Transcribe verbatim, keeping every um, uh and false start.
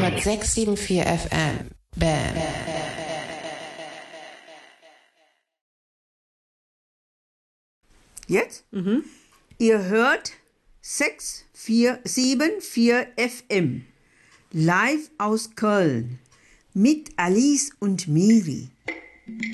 hundertsechs Komma vier F M. Bam. Jetzt? Mhm. Ihr hört sechs vier sieben vier F M. Live aus Köln. Mit Alice und Miri.